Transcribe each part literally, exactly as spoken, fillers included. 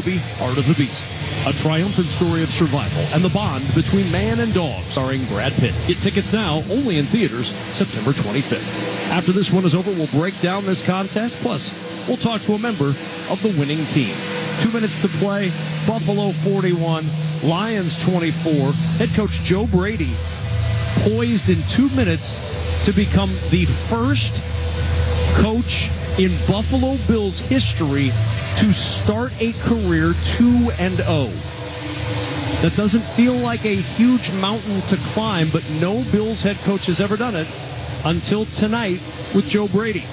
movie Art of the Beast, a triumphant story of survival and the bond between man and dog, starring Brad Pitt. Get tickets now, only in theaters, September twenty-fifth. After this one is over, we'll break down this contest, plus we'll talk to a member of the winning team. Two minutes to play, Buffalo forty-one, Lions twenty-four. Head coach Joe Brady poised in two minutes to become the first coach in Buffalo Bills history to start a career two and oh. That doesn't feel like a huge mountain to climb, but no Bills head coach has ever done it until tonight with Joe Brady.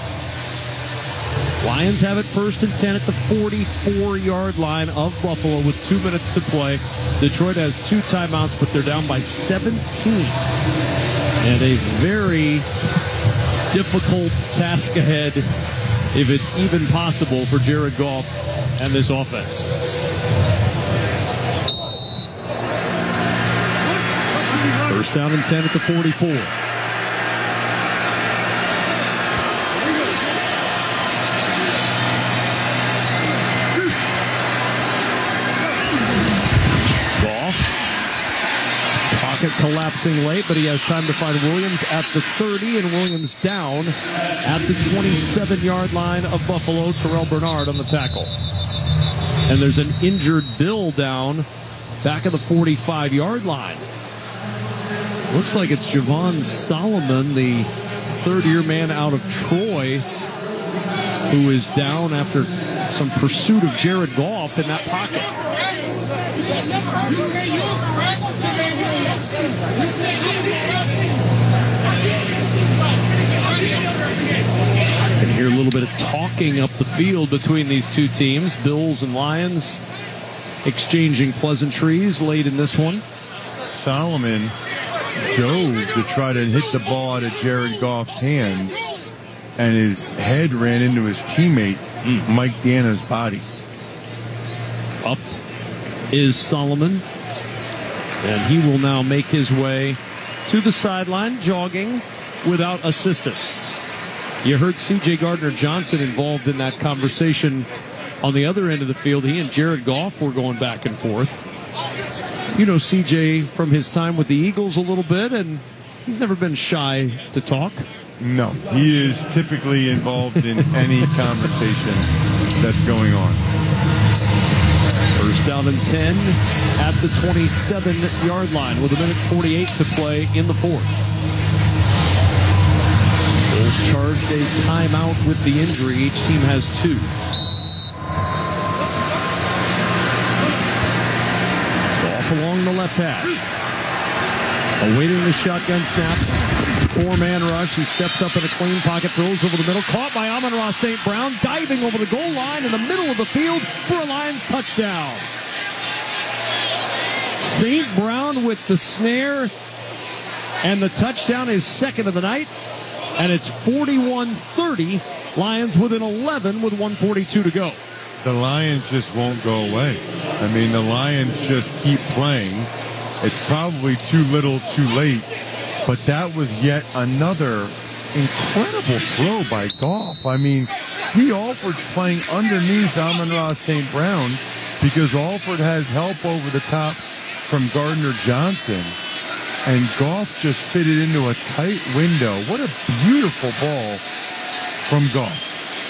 Lions have it first and ten at the forty-four-yard line of Buffalo with two minutes to play. Detroit has two timeouts, but they're down by seventeen. And a very difficult task ahead, if it's even possible, for Jared Goff and this offense. First down and ten at the forty-four. Collapsing late, but he has time to find Williams at the thirty, and Williams down at the twenty-seven-yard line of Buffalo. Terrell Bernard on the tackle. And there's an injured Bill down back of the forty-five-yard line. Looks like it's Javon Solomon, the third-year man out of Troy, who is down after some pursuit of Jared Goff in that pocket. I can hear a little bit of talking up the field between these two teams. Bills and Lions exchanging pleasantries late in this one. Solomon dove to try to hit the ball out of Jared Goff's hands, and his head ran into his teammate, mm. Mike Dana's body. Up is Solomon, and he will now make his way to the sideline, jogging without assistance. You heard C J Gardner-Johnson involved in that conversation on the other end of the field. He and Jared Goff were going back and forth. You know C J from his time with the Eagles a little bit, and he's never been shy to talk. No, he is typically involved in any conversation that's going on. First down and ten at the twenty-seven-yard line with a minute forty-eight to play in the fourth. Bills charged a timeout with the injury. Each team has two. Goff along the left hash. Awaiting the shotgun snap. Four-man rush. He steps up in a clean pocket, throws over the middle. Caught by Amon-Ra Saint Brown, diving over the goal line in the middle of the field for a Lions touchdown. Saint Brown with the snare, and the touchdown is second of the night, and it's forty-one thirty. Lions within eleven with one forty-two to go. The Lions just won't go away. I mean, the Lions just keep playing. It's probably too little, too late. But that was yet another incredible throw by Goff. I mean, Dee Alford's playing underneath Amon-Ra Saint Brown because Alford has help over the top from Gardner-Johnson. And Goff just fit it into a tight window. What a beautiful ball from Goff.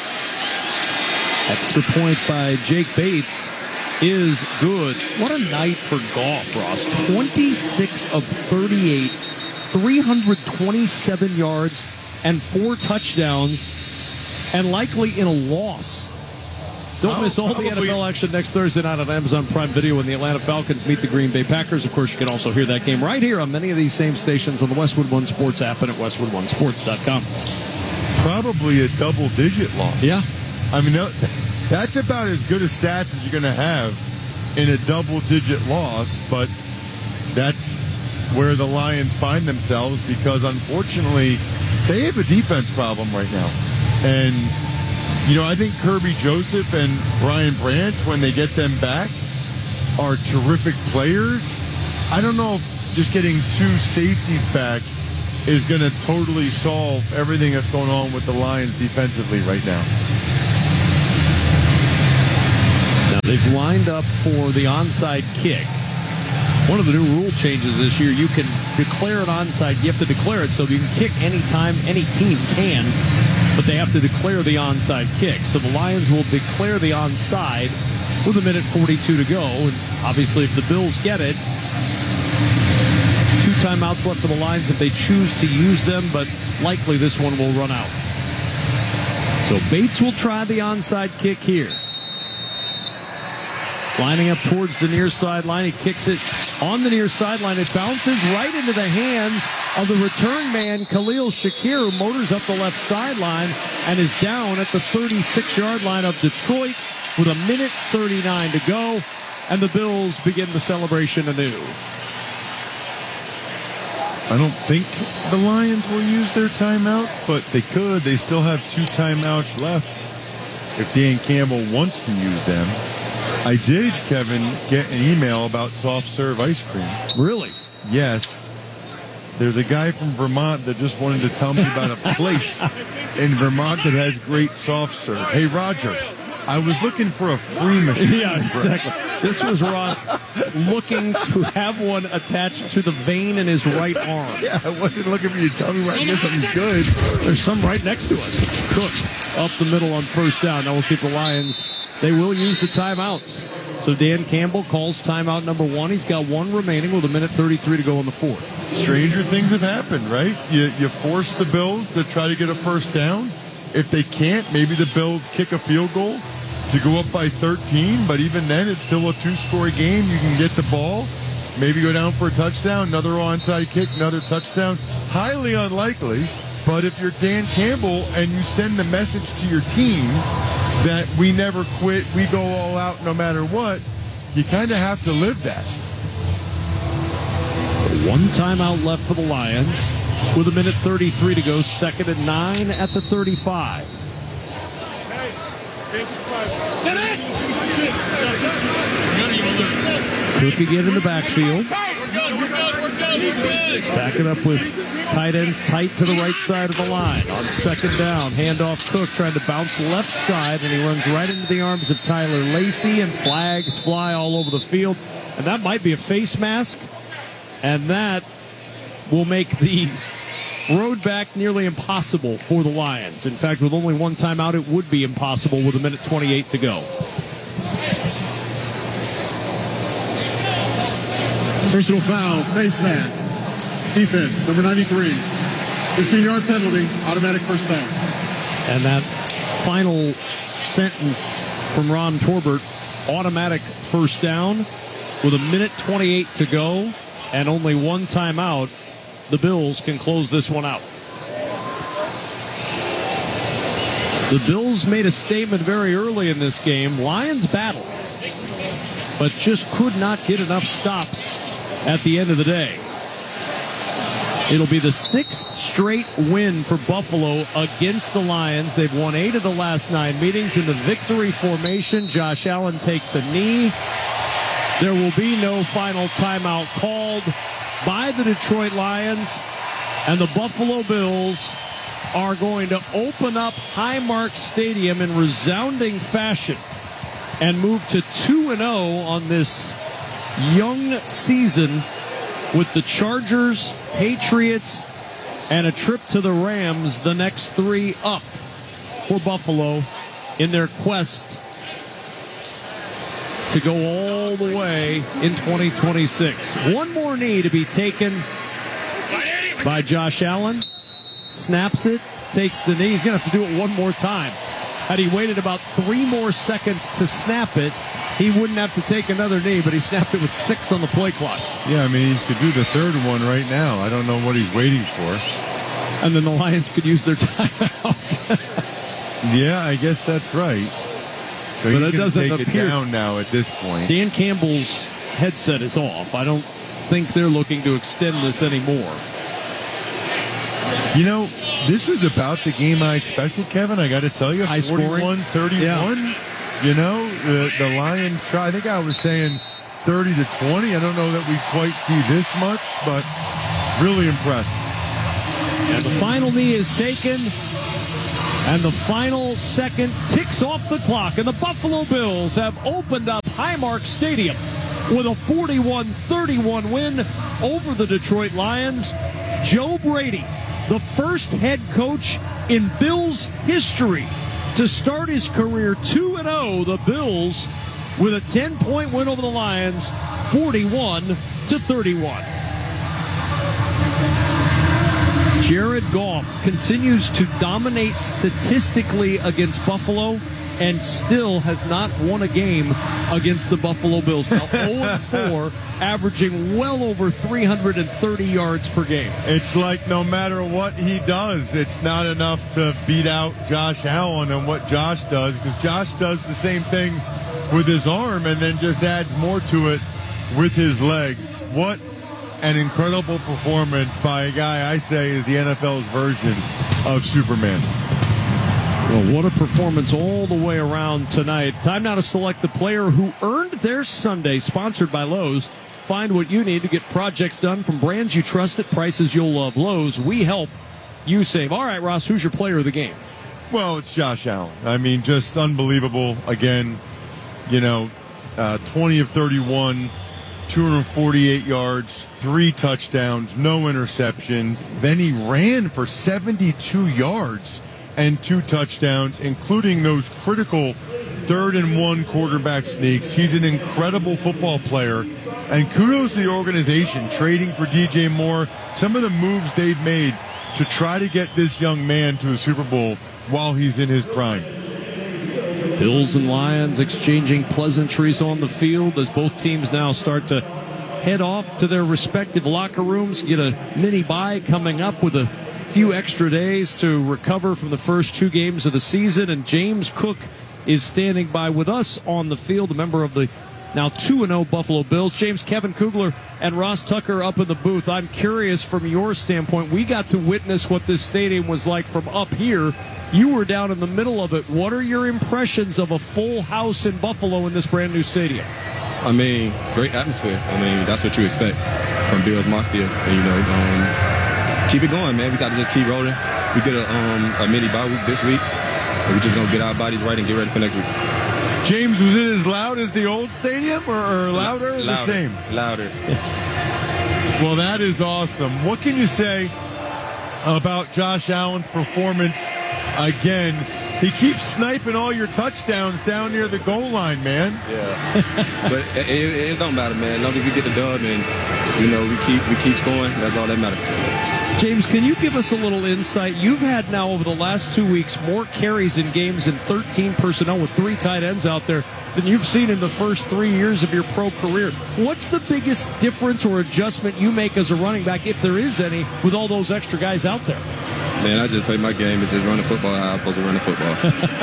Extra point by Jake Bates is good. What a night for Goff, Ross. twenty-six of thirty-eight. three hundred twenty-seven yards and four touchdowns, and likely in a loss. Don't oh, miss all probably. the N F L action next Thursday night on Amazon Prime Video when the Atlanta Falcons meet the Green Bay Packers. Of course, you can also hear that game right here on many of these same stations on the Westwood One Sports app and at westwood one sports dot com. Probably a double-digit loss. Yeah. I mean, that's about as good a stats as you're going to have in a double-digit loss, but that's where the Lions find themselves because, unfortunately, they have a defense problem right now. And, you know, I think Kirby Joseph and Brian Branch, when they get them back, are terrific players. I don't know if just getting two safeties back is going to totally solve everything that's going on with the Lions defensively right now. Now They've lined up for the onside kick. One of the new rule changes this year, you can declare an onside. You have to declare it so you can kick anytime any team can, but they have to declare the onside kick. So the Lions will declare the onside with a minute forty-two to go. And obviously, if the Bills get it, two timeouts left for the Lions if they choose to use them, but likely this one will run out. So Bates will try the onside kick here. Lining up towards the near sideline. He kicks it on the near sideline. It bounces right into the hands of the return man, Khalil Shakir, who motors up the left sideline and is down at the thirty-six-yard line of Detroit with a minute thirty-nine to go. And the Bills begin the celebration anew. I don't think the Lions will use their timeouts, but they could. They still have two timeouts left if Dan Campbell wants to use them. I did, Kevin, get an email about soft serve ice cream. Really? Yes. There's a guy from Vermont that just wanted to tell me about a place in Vermont that has great soft serve. Hey, Roger, I was looking for a free machine. Yeah, exactly. This was Ross looking to have one attached to the vein in his right arm. Yeah, I wasn't looking for you to tell me where I can get something good. There's some right next to us. Cook up the middle on first down. Now we'll see if the Lions, they will use the timeouts. So Dan Campbell calls timeout number one. He's got one remaining with a minute thirty-three to go in the fourth. Stranger things have happened, right? You, you force the Bills to try to get a first down. If they can't, maybe the Bills kick a field goal to go up by thirteen, but even then it's still a two-score game. You can get the ball, maybe go down for a touchdown, another onside kick, another touchdown. Highly unlikely, but if you're Dan Campbell and you send the message to your team that we never quit, we go all out no matter what, you kind of have to live that. One timeout left for the Lions with a minute thirty-three to go, second and nine at the thirty-five. Cook again in the backfield. Stack it up with tight ends tight to the right side of the line. On second down, handoff Cook trying to bounce left side, and he runs right into the arms of Tyler Lacey, and flags fly all over the field. And that might be a face mask, and that will make the road back nearly impossible for the Lions. In fact, with only one timeout, it would be impossible with a minute twenty-eight to go. Personal foul, face mask. Defense, number ninety-three. fifteen-yard penalty, automatic first down. And that final sentence from Ron Torbert, automatic first down with a minute twenty-eight to go and only one timeout. The Bills can close this one out. The Bills made a statement very early in this game. Lions battled, but just could not get enough stops at the end of the day. It'll be the sixth straight win for Buffalo against the Lions. They've won eight of the last nine meetings in the victory formation. Josh Allen takes a knee. There will be no final timeout called by the Detroit Lions, and the Buffalo Bills are going to open up Highmark Stadium in resounding fashion and move to two and oh on this young season with the Chargers, Patriots, and a trip to the Rams, the next three up for Buffalo in their quest to go all the way in twenty twenty-six. One more knee to be taken by Josh Allen. Snaps it, takes the knee. He's going to have to do it one more time. Had he waited about three more seconds to snap it, he wouldn't have to take another knee, but he snapped it with six on the play clock. Yeah, I mean, he could do the third one right now. I don't know what he's waiting for. And then the Lions could use their timeout. Yeah, I guess that's right. So but he's it doesn't take appear. it down now at this point. Dan Campbell's headset is off. I don't think they're looking to extend this anymore. You know, this was about the game I expected, Kevin. I got to tell you, forty-one thirty-one. Yeah. You know, the, the Lions try. I think I was saying thirty to twenty. I don't know that we quite see this much, but really impressed. And the final knee is taken, and the final second ticks off the clock, and the Buffalo Bills have opened up Highmark Stadium with a forty-one thirty-one win over the Detroit Lions. Joe Brady, the first head coach in Bills history to start his career two and oh, the Bills, with a ten-point win over the Lions, forty-one to thirty-one. Jared Goff continues to dominate statistically against Buffalo and still has not won a game against the Buffalo Bills. Now oh and four, averaging well over three hundred thirty yards per game. It's like no matter what he does, it's not enough to beat out Josh Allen and what Josh does, because Josh does the same things with his arm and then just adds more to it with his legs. What an incredible performance by a guy I say is the N F L's version of Superman. Well, what a performance all the way around tonight. Time now to select the player who earned their Sunday, sponsored by Lowe's. Find what you need to get projects done from brands you trust at prices you'll love. Lowe's, we help, you save. All right, Ross, who's your player of the game? Well, it's Josh Allen. I mean, just unbelievable. Again, you know, uh, twenty of thirty-one, two hundred forty-eight yards, three touchdowns, no interceptions. Then he ran for seventy-two yards and two touchdowns, including those critical third and one quarterback sneaks. He's an incredible football player, and kudos to the organization trading for D J Moore. Some of the moves they've made to try to get this young man to a Super Bowl while he's in his prime. Bills and Lions exchanging pleasantries on the field as both teams now start to head off to their respective locker rooms, get a mini bye coming up with a few extra days to recover from the first two games of the season. And James Cook is standing by with us on the field, a member of the now two and oh Buffalo Bills. James, Kevin Kugler and Ross Tucker up in the booth. I'm curious from your standpoint, we got to witness what this stadium was like from up here. You were down in the middle of it. What are your impressions of a full house in Buffalo in this brand new stadium? I mean, great atmosphere. I mean, that's what you expect from Bills Mafia. And, you know, um, keep it going, man. We got to just keep rolling. We get a, um, a mini bye week this week, and we're just going to get our bodies right and get ready for next week. James, was it as loud as the old stadium, or, or louder, or louder, the same? Louder. Well, that is awesome. What can you say about Josh Allen's performance? Again, he keeps sniping all your touchdowns down near the goal line, man. Yeah. But it, it, it don't matter, man. As long as we get the dub and, you know, we keep we keep scoring, that's all that matters. James, can you give us a little insight? You've had now over the last two weeks more carries in games in thirteen personnel with three tight ends out there than you've seen in the first three years of your pro career. What's the biggest difference or adjustment you make as a running back, if there is any, with all those extra guys out there? Man, I just play my game and just run the football how I'm supposed to run the football.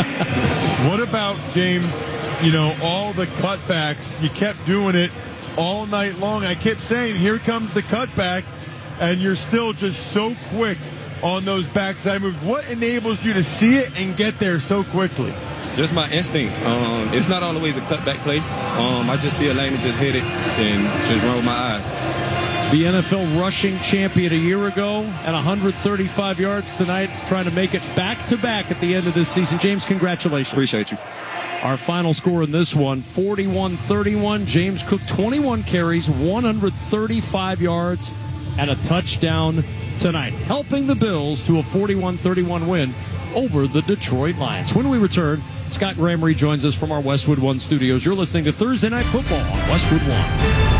What about, James, you know, all the cutbacks? You kept doing it all night long. I kept saying, here comes the cutback, and you're still just so quick on those backside moves. What enables you to see it and get there so quickly? Just my instincts. Um, it's not always a cutback play. Um, I just see a lane and just hit it and just run with my eyes. The N F L rushing champion a year ago at one hundred thirty-five yards tonight, trying to make it back-to-back at the end of this season. James, congratulations. Appreciate you. Our final score in this one, forty-one thirty-one. James Cook, twenty-one carries, one hundred thirty-five yards, and a touchdown tonight, helping the Bills to a forty-one thirty-one win over the Detroit Lions. When we return, Scott Graham rejoins us from our Westwood One studios. You're listening to Thursday Night Football on Westwood One.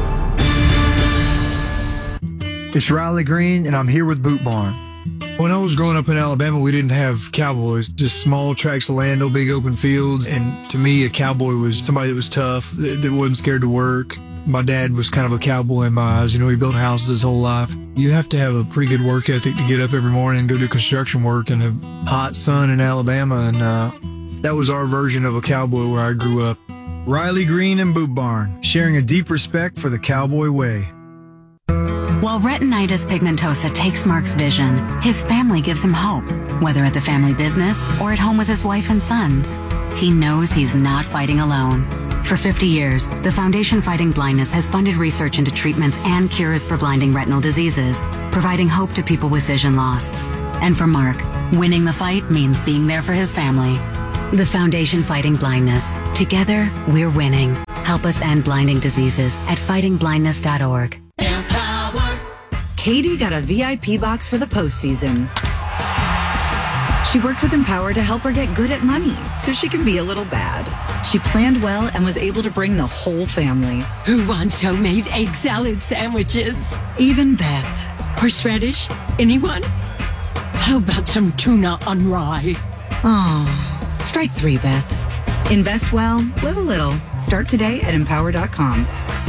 It's Riley Green, and I'm here with Boot Barn. When I was growing up in Alabama, we didn't have cowboys, just small tracts of land, no big open fields. And to me, a cowboy was somebody that was tough, that, that wasn't scared to work. My dad was kind of a cowboy in my eyes. You know, he built houses his whole life. You have to have a pretty good work ethic to get up every morning and go do construction work in a hot sun in Alabama. And uh, that was our version of a cowboy where I grew up. Riley Green and Boot Barn, sharing a deep respect for the cowboy way. While retinitis pigmentosa takes Mark's vision, his family gives him hope, whether at the family business or at home with his wife and sons. He knows he's not fighting alone. For fifty years, the Foundation Fighting Blindness has funded research into treatments and cures for blinding retinal diseases, providing hope to people with vision loss. And for Mark, winning the fight means being there for his family. The Foundation Fighting Blindness. Together, we're winning. Help us end blinding diseases at fighting blindness dot org. Empower. Katie got a V I P box for the postseason. She worked with Empower to help her get good at money so she can be a little bad. She planned well and was able to bring the whole family. Who wants homemade egg salad sandwiches? Even Beth. Horseradish? Anyone? How about some tuna on rye? Oh, strike three, Beth. Invest well, live a little. Start today at empower dot com.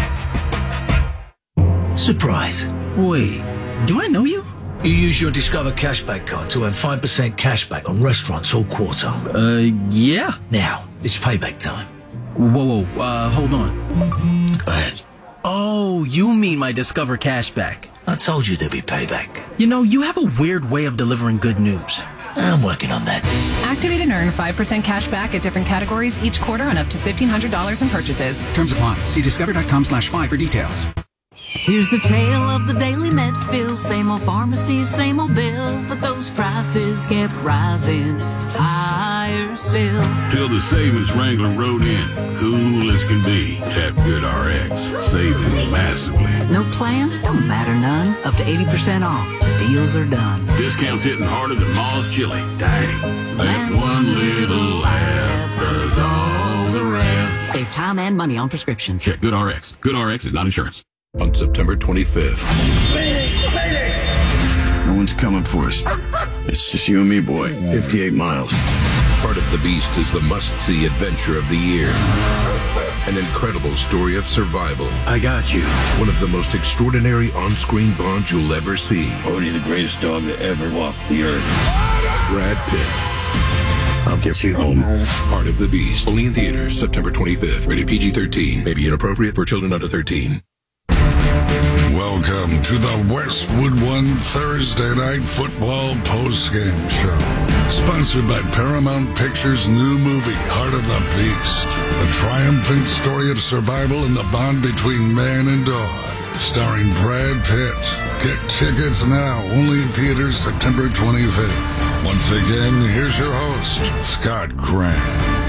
Surprise. Wait, do I know you? You use your Discover Cashback card to earn five percent cashback on restaurants all quarter. Uh, yeah. Now, it's payback time. Whoa, whoa, uh, hold on. Go ahead. Oh, you mean my Discover Cashback. I told you there'd be payback. You know, you have a weird way of delivering good news. I'm working on that. Activate and earn five percent cash back at different categories each quarter on up to fifteen hundred dollars in purchases. Terms apply. See discover dot com slash five for details. Here's the tale of the daily Medfill. Same old pharmacy, same old bill, but those prices kept rising higher still. Till the savings Wrangler rode in. Cool as can be. Tap GoodRx. Saving massively. No plan? Don't matter none. Up to eighty percent off. The deals are done. Discounts hitting harder than Ma's chili. Dang. That one little app does all the rest. Save time and money on prescriptions. Check GoodRx. GoodRx is not insurance. On September twenty-fifth. No one's coming for us. It's just you and me, boy. fifty-eight miles. Part of the Beast is the must-see adventure of the year. An incredible story of survival. I got you. One of the most extraordinary on-screen Bonds you'll ever see. Odie, the greatest dog to ever walk the earth. Brad Pitt. I'll get you home. Part of the Beast. Only in theaters September twenty-fifth. Rated P G thirteen. May be inappropriate for children under thirteen. Welcome to the Westwood One Thursday Night Football postgame show. Sponsored by Paramount Pictures' new movie, Heart of the Beast. A triumphant story of survival in the bond between man and dog. Starring Brad Pitt. Get tickets now, only in theaters September twenty-fifth. Once again, here's your host, Scott Graham.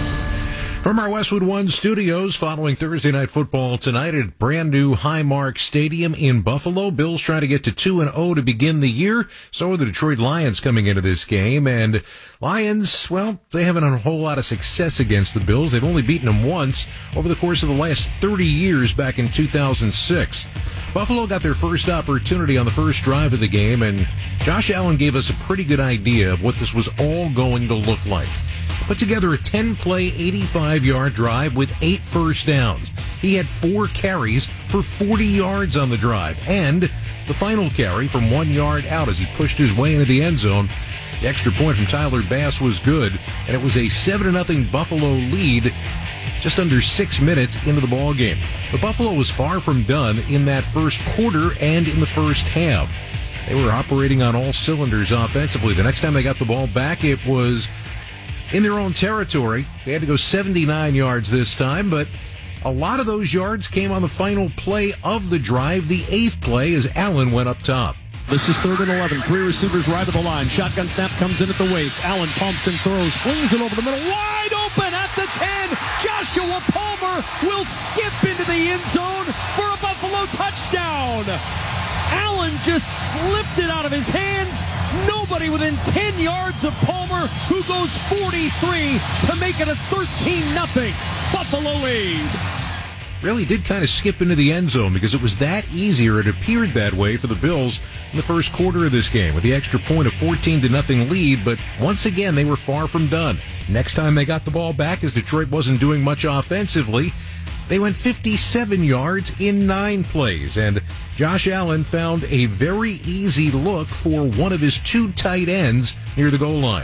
From our Westwood One studios, following Thursday Night Football tonight at brand new Highmark Stadium in Buffalo. Bills trying to get to two and oh to begin the year. So are the Detroit Lions coming into this game. And Lions, well, they haven't had a whole lot of success against the Bills. They've only beaten them once over the course of the last thirty years back in two thousand six. Buffalo got their first opportunity on the first drive of the game, and Josh Allen gave us a pretty good idea of what this was all going to look like. Put together a ten-play, eighty-five-yard drive with eight first downs. He had four carries for forty yards on the drive, and the final carry from one yard out as he pushed his way into the end zone. The extra point from Tyler Bass was good, and it was a seven to nothing Buffalo lead just under six minutes into the ball game. But Buffalo was far from done in that first quarter and in the first half. They were operating on all cylinders offensively. The next time they got the ball back, it was in their own territory. They had to go seventy-nine yards this time, but a lot of those yards came on the final play of the drive, the eighth play, as Allen went up top. This is third and eleven. Three receivers right of the line. Shotgun snap comes in at the waist. Allen pumps and throws, flings it over the middle. Wide open at the ten. Joshua Palmer will skip into the end zone for a Buffalo touchdown. Allen just slipped it out of his hands. Nobody within ten yards of Palmer, who goes forty-three to make it a thirteen nothing Buffalo lead. Really did kind of skip into the end zone because it was that easy, or it appeared that way for the Bills in the first quarter of this game with the extra point of fourteen to nothing lead. But once again, they were far from done. Next time they got the ball back, as Detroit wasn't doing much offensively, they went fifty-seven yards in nine plays, and Josh Allen found a very easy look for one of his two tight ends near the goal line.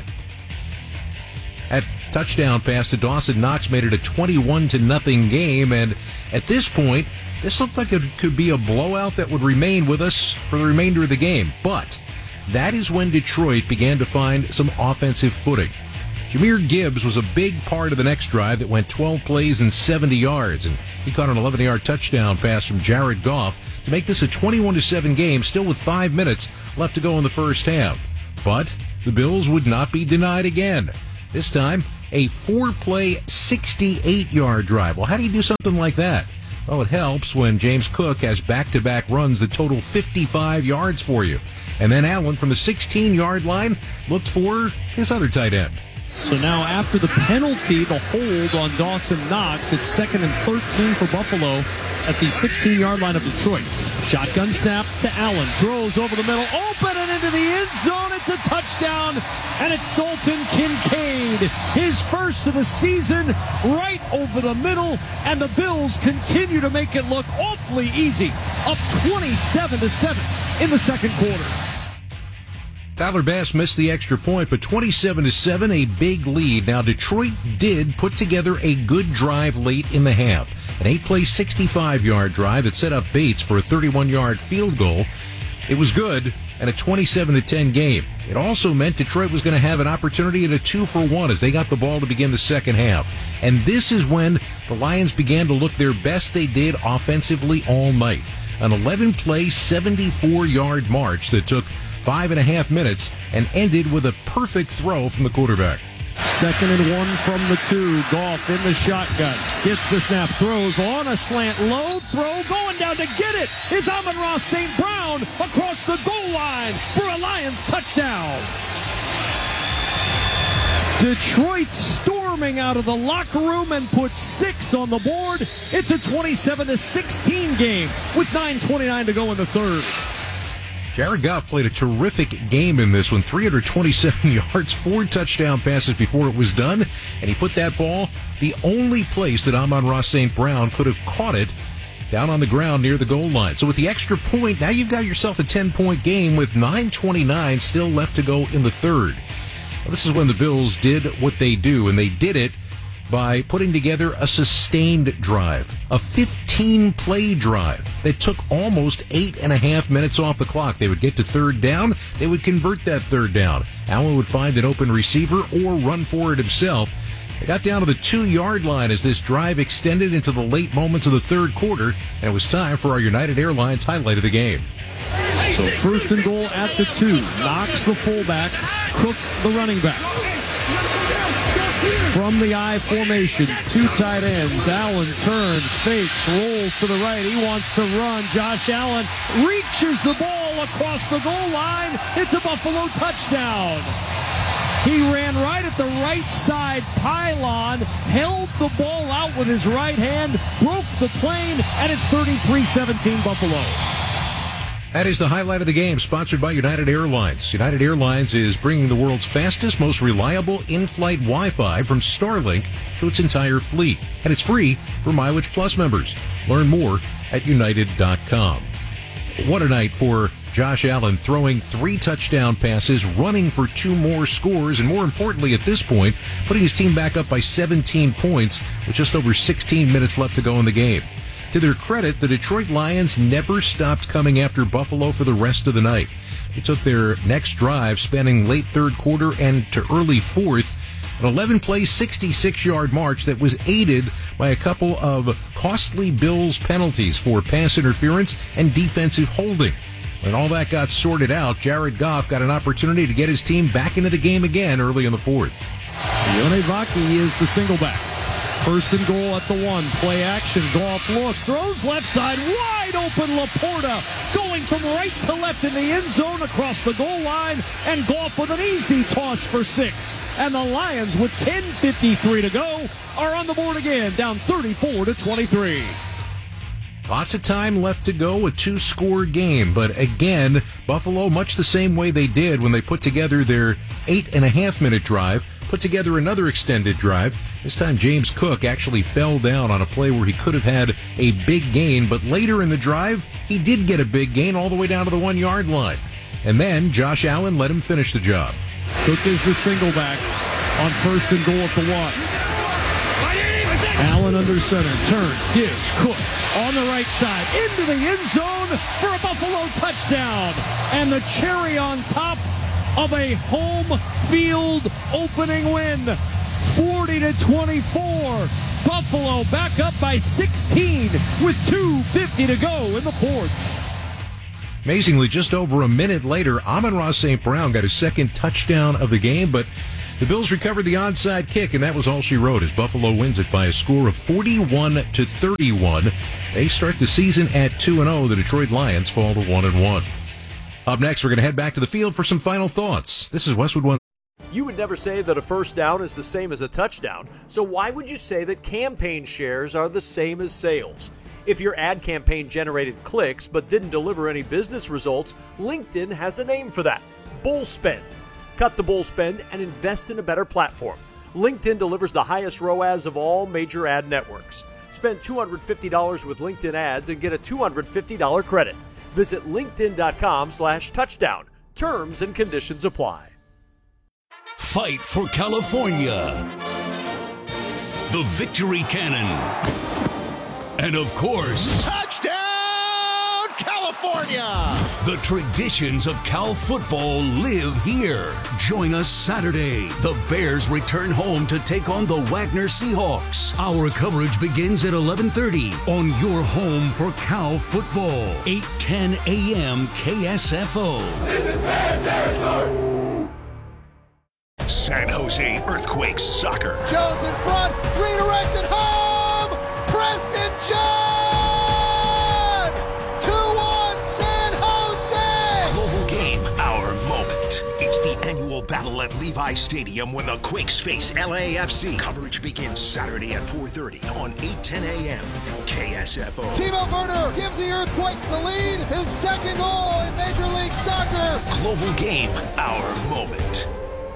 At touchdown pass to Dawson Knox made it a twenty-one to nothing game, and at this point, this looked like it could be a blowout that would remain with us for the remainder of the game. But that is when Detroit began to find some offensive footing. Jahmyr Gibbs was a big part of the next drive that went twelve plays and seventy yards, and he caught an eleven-yard touchdown pass from Jared Goff to make this a twenty-one to seven game, still with five minutes left to go in the first half. But the Bills would not be denied again. This time, a four-play, sixty-eight-yard drive. Well, how do you do something like that? Well, it helps when James Cook has back-to-back runs that total fifty-five yards for you. And then Allen from the sixteen-yard line looked for his other tight end. So now after the penalty, the hold on Dawson Knox, it's second and thirteen for Buffalo at the sixteen-yard line of Detroit. Shotgun snap to Allen. Throws over the middle. Open and into the end zone. It's a touchdown. And it's Dalton Kincaid. His first of the season right over the middle. And the Bills continue to make it look awfully easy. Up twenty-seven to seven in the second quarter. Tyler Bass missed the extra point, but twenty-seven to seven, a big lead. Now, Detroit did put together a good drive late in the half. An eight-play, sixty-five-yard drive that set up Bates for a thirty-one-yard field goal. It was good, and a twenty-seven to ten game. It also meant Detroit was going to have an opportunity at a two for one as they got the ball to begin the second half. And this is when the Lions began to look their best they did offensively all night. An eleven-play, seventy-four-yard march that took five and a half minutes and ended with a perfect throw from the quarterback. Second and one from the two. Goff in the shotgun. Gets the snap. Throws on a slant. Low throw. Going down to get it is Amon-Ra Saint Brown across the goal line for a Lions touchdown. Detroit storming out of the locker room and puts six on the board. It's a twenty-seven to sixteen game with nine twenty-nine to go in the third. Jared Goff played a terrific game in this one. three hundred twenty-seven yards, four touchdown passes before it was done. And he put that ball the only place that Amon-Ra Saint Brown could have caught it, down on the ground near the goal line. So with the extra point, now you've got yourself a ten-point game with nine twenty-nine still left to go in the third. Well, this is when the Bills did what they do, and they did it by putting together a sustained drive, a fifteen-play drive that took almost eight and a half minutes off the clock. They would get to third down. They would convert that third down. Allen would find an open receiver or run for it himself. They got down to the two-yard line as this drive extended into the late moments of the third quarter, and it was time for our United Airlines highlight of the game. So first and goal at the two. Knox the fullback, Cook the running back. From the I formation, two tight ends. Allen turns, fakes, rolls to the right. He wants to run. Josh Allen reaches the ball across the goal line. It's a Buffalo touchdown. He ran right at the right side pylon, held the ball out with his right hand, broke the plane, and it's thirty-three seventeen Buffalo. That is the highlight of the game, sponsored by United Airlines. United Airlines is bringing the world's fastest, most reliable in-flight Wi-Fi from Starlink to its entire fleet. And it's free for Mileage Plus members. Learn more at united dot com. What a night for Josh Allen, throwing three touchdown passes, running for two more scores, and more importantly at this point, putting his team back up by seventeen points with just over sixteen minutes left to go in the game. To their credit, the Detroit Lions never stopped coming after Buffalo for the rest of the night. They took their next drive, spanning late third quarter and to early fourth, an eleven-play, sixty-six-yard march that was aided by a couple of costly Bills penalties for pass interference and defensive holding. When all that got sorted out, Jared Goff got an opportunity to get his team back into the game again early in the fourth. Sione Vaki is the single back. First and goal at the one. Play action. Goff looks. Throws left side. Wide open. Laporta going from right to left in the end zone across the goal line. And Goff with an easy toss for six. And the Lions, with ten fifty-three to go, are on the board again, down thirty-four to twenty-three. Lots of time left to go, a two-score game. But again, Buffalo, much the same way they did when they put together their eight-and-a-half-minute drive, put together another extended drive. This time James Cook actually fell down on a play where he could have had a big gain, but later in the drive, he did get a big gain all the way down to the one-yard line. And then Josh Allen let him finish the job. Cook is the single back on first and goal at the one. Allen under center, turns, gives Cook on the right side into the end zone for a Buffalo touchdown. And the cherry on top of a home field opening win, forty to twenty-four. Buffalo back up by sixteen with two fifty to go in the fourth. Amazingly, just over a minute later, Amon-Ra Saint Brown got his second touchdown of the game, but The Bills recovered the onside kick, and that was all she wrote as Buffalo wins it by a score of forty-one to thirty-one. They start the season at two and oh. The Detroit Lions fall to one and one. Up next, we're going to head back to the field for some final thoughts. This is Westwood One. You would never say that a first down is the same as a touchdown, so why would you say that campaign shares are the same as sales? If your ad campaign generated clicks but didn't deliver any business results, LinkedIn has a name for that: bull spend. Cut the bull spend and invest in a better platform. LinkedIn delivers the highest R O A S of all major ad networks. Spend two hundred fifty dollars with LinkedIn ads and get a two hundred fifty dollars credit. Visit linkedin.com slash touchdown. Terms and conditions apply. Fight for California. The Victory Cannon. And of course, touchdown, California! The traditions of Cal football live here. Join us Saturday. The Bears return home to take on the Wagner Seahawks. Our coverage begins at eleven thirty on your home for Cal football. eight ten a.m. K S F O. This is Bear territory! San Jose Earthquakes soccer. Jones in front, redirected home! Preston John! two one San Jose! Global game, our moment. It's the annual battle at Levi Stadium when the Quakes face L A F C. Coverage begins Saturday at four thirty on eight ten a.m. K S F O. Timo Werner gives the Earthquakes the lead. His second goal in Major League Soccer. Global game, our moment.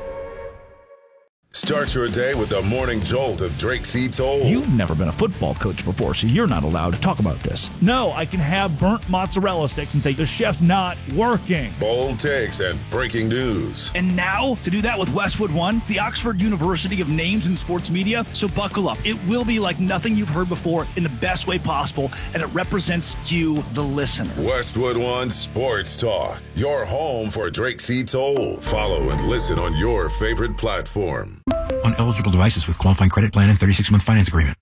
Start your day with the morning jolt of Drake Seats Old. You've never been a football coach before, so you're not allowed to talk about this. No, I can have burnt mozzarella sticks and say the chef's not working. Bold takes and breaking news. And now, to do that with Westwood One, the Oxford University of names in sports media, so buckle up. It will be like nothing you've heard before in the best way possible, and it represents you, the listener. Westwood One Sports Talk, your home for Drake Seats Old. Follow and listen on your favorite platform. On eligible devices with qualifying credit plan and thirty-six month finance agreement.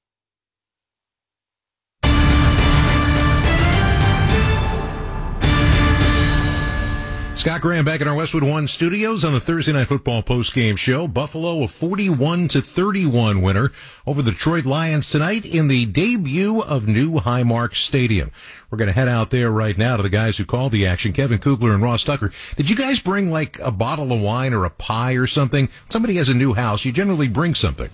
Scott Graham back in our Westwood One studios on the Thursday Night Football postgame show. Buffalo a forty-one to thirty-one winner over the Detroit Lions tonight in the debut of new Highmark Stadium. We're going to head out there right now to the guys who called the action, Kevin Kugler and Ross Tucker. Did you guys bring like a bottle of wine or a pie or something? Somebody has a new house, you generally bring something.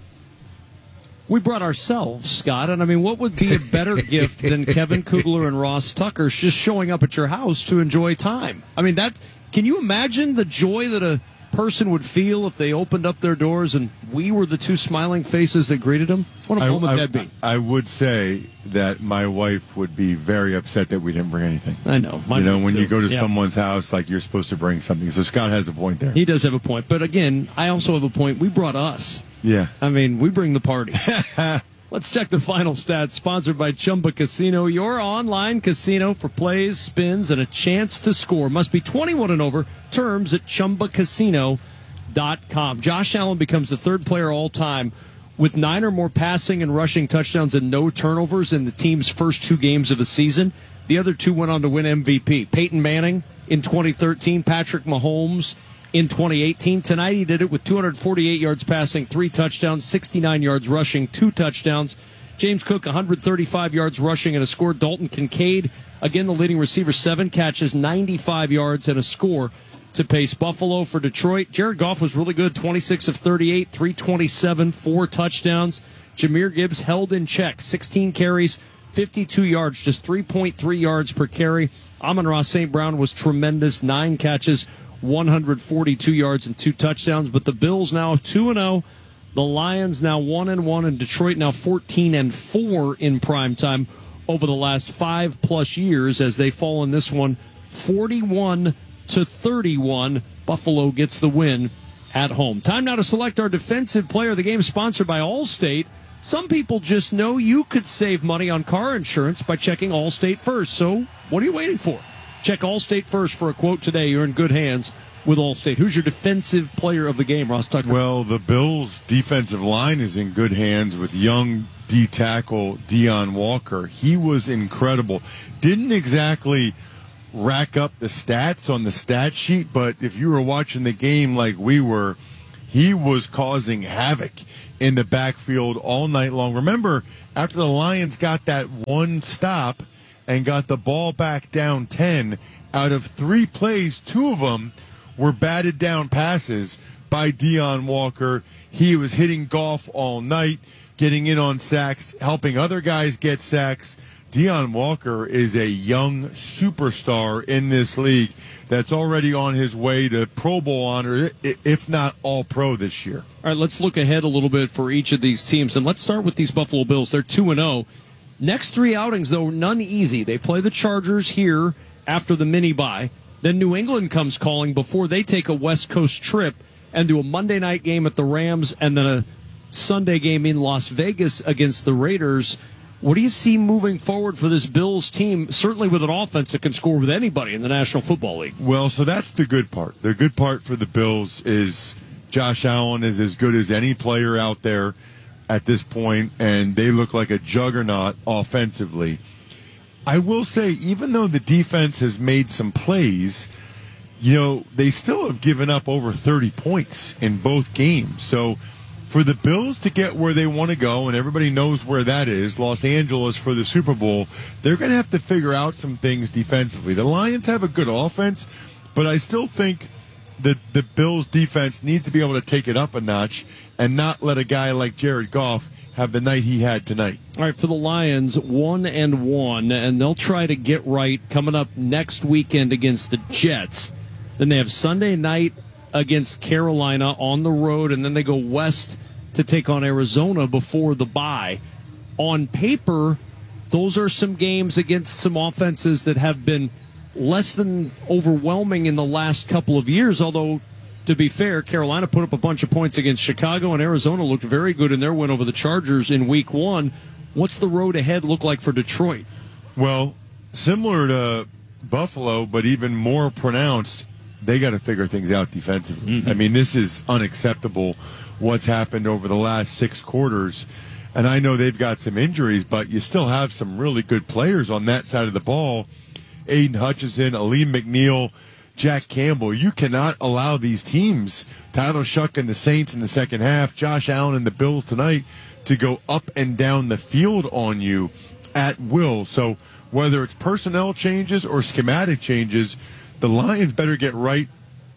We brought ourselves, Scott, and I mean, what would be a better gift than Kevin Kugler and Ross Tucker just showing up at your house to enjoy time? I mean, that can you imagine the joy that a person would feel if they opened up their doors and we were the two smiling faces that greeted them? What a moment that'd be. I would say that my wife would be very upset that we didn't bring anything. I know. You know, when too. you go to yeah. someone's house, like you're supposed to bring something. So Scott has a point there. He does have a point. But again, I also have a point. We brought us. Yeah. I mean, we bring the party. Let's check the final stats, sponsored by Chumba Casino, your online casino for plays, spins, and a chance to score. Must be twenty-one and over. Terms at chumba casino dot com. Josh Allen becomes the third player all time with nine or more passing and rushing touchdowns and no turnovers in the team's first two games of the season. The other two went on to win M V P. Peyton Manning in twenty thirteen, Patrick Mahomes in twenty eighteen. Tonight he did it with two hundred forty-eight yards passing, three touchdowns, sixty-nine yards rushing, two touchdowns. James Cook, one hundred thirty-five yards rushing and a score. Dalton Kincaid, again the leading receiver, seven catches, ninety-five yards and a score to pace Buffalo. For Detroit, Jared Goff was really good, twenty-six of thirty-eight, three twenty-seven, four touchdowns. Jahmyr Gibbs held in check, sixteen carries, fifty-two yards, just three point three yards per carry. Amon-Ra Saint Brown was tremendous, nine catches, one hundred forty-two yards and two touchdowns. But the Bills now two and oh. The Lions now one and one, and Detroit now fourteen and four in primetime over the last five plus years as they fall in this one forty-one to thirty-one. Buffalo gets the win at home. Time now to select our defensive player of the game, sponsored by Allstate. Some people just know you could save money on car insurance by checking Allstate first. So what are you waiting for? Check Allstate first for a quote today. You're in good hands with Allstate. Who's your defensive player of the game, Ross Tucker? Well, the Bills' defensive line is in good hands with young D-tackle Deion Walker. He was incredible. Didn't exactly rack up the stats on the stat sheet, but if you were watching the game like we were, he was causing havoc in the backfield all night long. Remember, after the Lions got that one stop and got the ball back down ten, out of three plays, two of them were batted down passes by Deion Walker. He was hitting Goff all night, getting in on sacks, helping other guys get sacks. Deion Walker is a young superstar in this league that's already on his way to Pro Bowl honor, if not All-Pro this year. All right, let's look ahead a little bit for each of these teams, and let's start with these Buffalo Bills. They're two and oh. Next three outings, though, none easy. They play the Chargers here after the mini-bye. Then New England comes calling before they take a West Coast trip and do a Monday night game at the Rams and then a Sunday game in Las Vegas against the Raiders. What do you see moving forward for this Bills team, certainly with an offense that can score with anybody in the National Football League? Well, so that's the good part. The good part for the Bills is Josh Allen is as good as any player out there at this point, and they look like a juggernaut offensively. I will say, even though the defense has made some plays, you know, they still have given up over thirty points in both games. So for the Bills to get where they want to go, and everybody knows where that is, Los Angeles for the Super Bowl, they're going to have to figure out some things defensively. The Lions have a good offense, but I still think that the Bills' defense needs to be able to take it up a notch and not let a guy like Jared Goff have the night he had tonight. All right, for the Lions, one and one, and they'll try to get right coming up next weekend against the Jets. Then they have Sunday night against Carolina on the road, and then they go west to take on Arizona before the bye. On paper, those are some games against some offenses that have been less than overwhelming in the last couple of years, although, to be fair, Carolina put up a bunch of points against Chicago, and Arizona looked very good in their win over the Chargers in week one. What's the road ahead look like for Detroit? Well, similar to Buffalo, but even more pronounced, they got to figure things out defensively. Mm-hmm. I mean, this is unacceptable what's happened over the last six quarters. And I know they've got some injuries, but you still have some really good players on that side of the ball. Aiden Hutchinson, Aleem McNeil, Jack Campbell. You cannot allow these teams, Tyler Shuck and the Saints in the second half, Josh Allen and the Bills tonight, to go up and down the field on you at will. So whether it's personnel changes or schematic changes, the Lions better get right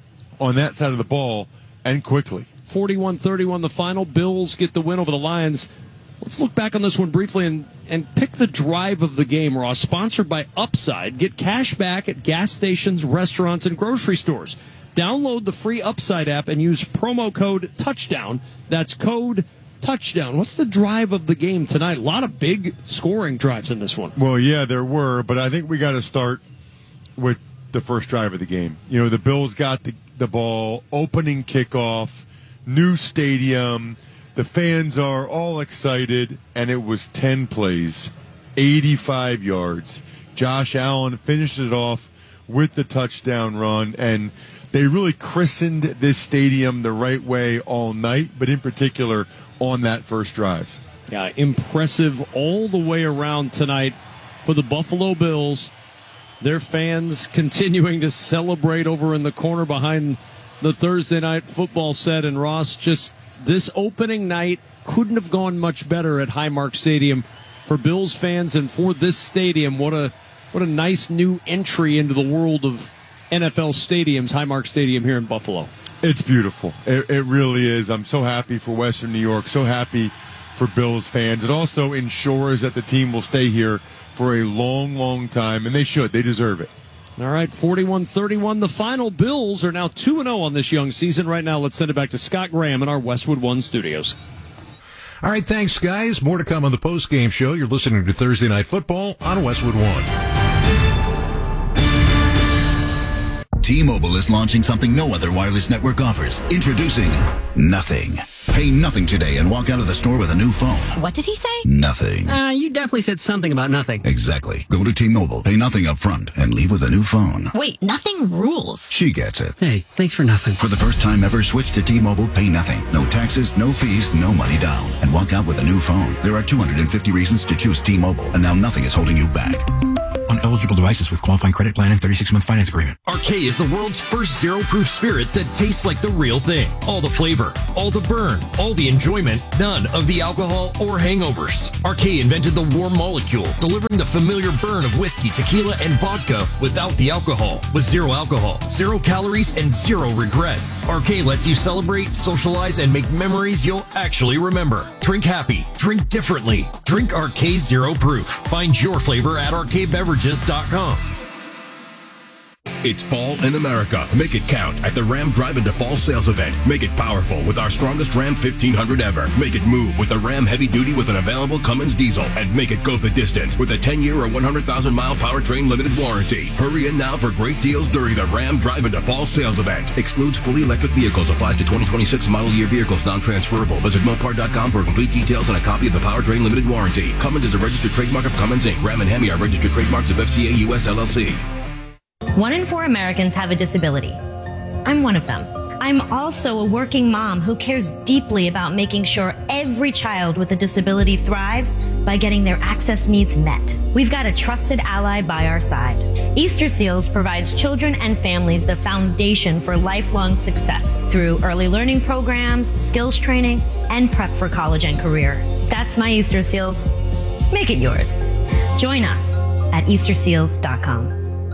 on that side of the ball, and quickly. forty-one thirty-one the final. Bills get the win over the Lions. Let's look back on this one briefly and, and pick the drive of the game, Ross. Sponsored by Upside. Get cash back at gas stations, restaurants, and grocery stores. Download the free Upside app and use promo code TOUCHDOWN. That's code TOUCHDOWN. What's the drive of the game tonight? A lot of big scoring drives in this one. Well, yeah, there were, but I think we got to start with the first drive of the game. You know, the Bills got the, the ball, opening kickoff, new stadium. The fans are all excited, and it was ten plays, eighty-five yards. Josh Allen finished it off with the touchdown run, and they really christened this stadium the right way all night, but in particular on that first drive. Yeah, impressive all the way around tonight for the Buffalo Bills. Their fans continuing to celebrate over in the corner behind the Thursday night football set. And Ross, just this opening night couldn't have gone much better at Highmark Stadium for Bills fans and for this stadium. What a what a nice new entry into the world of N F L stadiums, Highmark Stadium here in Buffalo. It's beautiful. It, it really is. I'm so happy for Western New York, so happy for Bills fans. It also ensures that the team will stay here for a long, long time, and they should. They deserve it. All right, forty-one thirty-one the final. Bills are now two and oh on this young season. Right now, let's send it back to Scott Graham in our Westwood One studios. All right, thanks, guys. More to come on the post-game show. You're listening to Thursday Night Football on Westwood One. T-Mobile is launching something no other wireless network offers. Introducing Nothing. Pay nothing today and walk out of the store with a new phone. What did he say? Nothing. Uh, you definitely said something about nothing. Exactly. Go to T-Mobile, pay nothing up front, and leave with a new phone. Wait, nothing rules. She gets it. Hey, thanks for nothing. For the first time ever, switch to T-Mobile, pay nothing. No taxes, no fees, no money down. And walk out with a new phone. There are two hundred fifty reasons to choose T-Mobile, and now nothing is holding you back. on eligible devices with qualifying credit plan and thirty-six month finance agreement. Arcade is the world's first zero-proof spirit that tastes like the real thing. All the flavor, all the burn, all the enjoyment, none of the alcohol or hangovers. Arcade invented the warm molecule, delivering the familiar burn of whiskey, tequila, and vodka without the alcohol. With zero alcohol, zero calories, and zero regrets. Arcade lets you celebrate, socialize, and make memories you'll actually remember. Drink happy. Drink differently. Drink Arcade Zero Proof. Find your flavor at arcade beverages dot com. It's fall in America. Make it count at the Ram Drive Into Fall sales event. Make it powerful with our strongest Ram fifteen hundred ever. Make it move with the Ram Heavy Duty with an available Cummins diesel. And make it go the distance with a ten year or one hundred thousand mile powertrain limited warranty. Hurry in now for great deals during the Ram Drive Into Fall sales event. Excludes fully electric vehicles. Applies to twenty twenty-six model year vehicles. Non-transferable. Visit Mopar dot com for complete details and a copy of the powertrain limited warranty. Cummins is a registered trademark of Cummins Incorporated. Ram and Hemi are registered trademarks of F C A U S L L C. One in four Americans have a disability. I'm one of them. I'm also a working mom who cares deeply about making sure every child with a disability thrives by getting their access needs met. We've got a trusted ally by our side. Easter Seals provides children and families the foundation for lifelong success through early learning programs, skills training, and prep for college and career. That's my Easter Seals. Make it yours. Join us at easter seals dot com.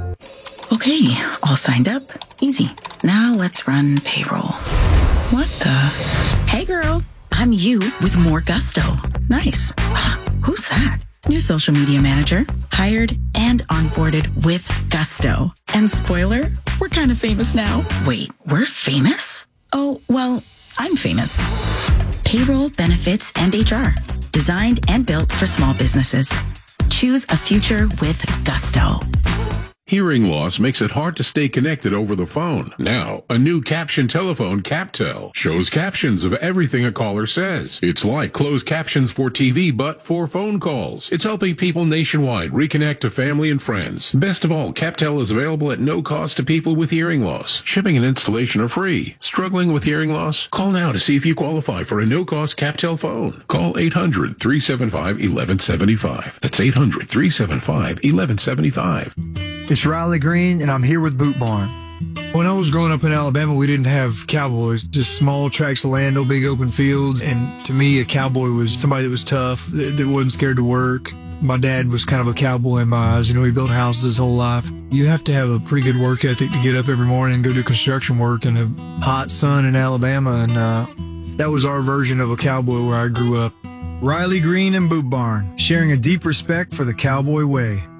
Okay, all signed up. Easy. Now let's run payroll. What the? Hey girl, I'm you with more gusto. Nice. Who's that? New social media manager. Hired and onboarded with gusto. And spoiler, we're kind of famous now. Wait, we're famous? Oh, well, I'm famous. Payroll, benefits, and H R. Designed and built for small businesses. Choose a future with gusto. Hearing loss makes it hard to stay connected over the phone. Now, a new caption telephone, CapTel, shows captions of everything a caller says. It's like closed captions for T V, but for phone calls. It's helping people nationwide reconnect to family and friends. Best of all, CapTel is available at no cost to people with hearing loss. Shipping and installation are free. Struggling with hearing loss? Call now to see if you qualify for a no-cost CapTel phone. Call eight hundred, three seven five, one one seven five. That's eight hundred, three seven five, one one seven five. It's Riley Green, and I'm here with Boot Barn. When I was growing up in Alabama, we didn't have cowboys, just small tracts of land, no big open fields. And to me, a cowboy was somebody that was tough, that, that wasn't scared to work. My dad was kind of a cowboy in my eyes. You know, he built houses his whole life. You have to have a pretty good work ethic to get up every morning and go do construction work in a hot sun in Alabama. And uh, that was our version of a cowboy where I grew up. Riley Green and Boot Barn, sharing a deep respect for the cowboy way.